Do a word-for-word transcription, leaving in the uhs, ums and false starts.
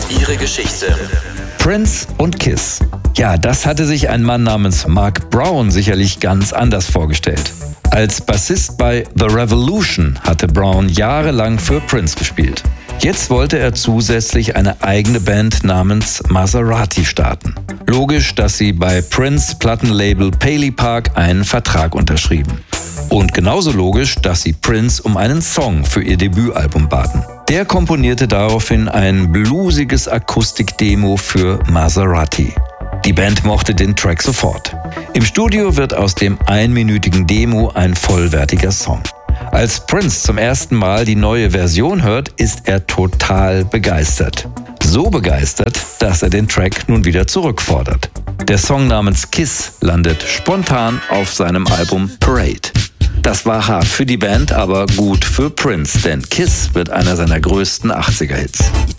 Ihre Geschichte. Prince und Kiss. Ja, das hatte sich ein Mann namens Mark Brown sicherlich ganz anders vorgestellt. Als Bassist bei The Revolution hatte Brown jahrelang für Prince gespielt. Jetzt wollte er zusätzlich eine eigene Band namens Maserati starten. Logisch, dass sie bei Prince Plattenlabel Paley Park einen Vertrag unterschrieben. Und genauso logisch, dass sie Prince um einen Song für ihr Debütalbum baten. Der komponierte daraufhin ein bluesiges Akustikdemo für Maserati. Die Band mochte den Track sofort. Im Studio wird aus dem einminütigen Demo ein vollwertiger Song. Als Prince zum ersten Mal die neue Version hört, ist er total begeistert. So begeistert, dass er den Track nun wieder zurückfordert. Der Song namens Kiss landet spontan auf seinem Album Parade. Das war hart für die Band, aber gut für Prince, denn Kiss wird einer seiner größten achtziger-Hits.